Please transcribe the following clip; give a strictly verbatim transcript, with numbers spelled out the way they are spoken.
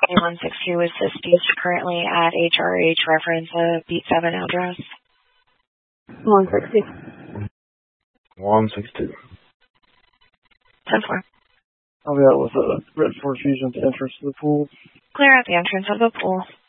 one six two is deceased currently at H R H, reference a beat seven address. one sixty. one sixty-two. ten four. I'll be out with a red Ford Fusion at the entrance to the pool. Clear at the entrance of the pool.